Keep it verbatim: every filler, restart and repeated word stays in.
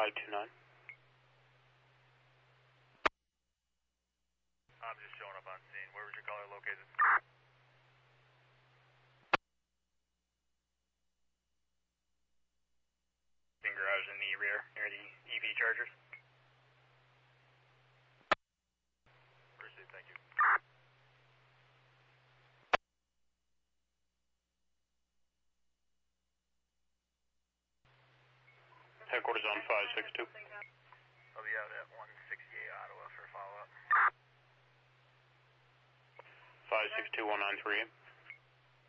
five two nine. I'm just showing up on scene. Where was your caller located? In garage in the rear, near the E V chargers. Proceed, thank you. Headquarters on five six two. I'll be out at one sixty-eight Ottawa for follow-up. five six two one nine three.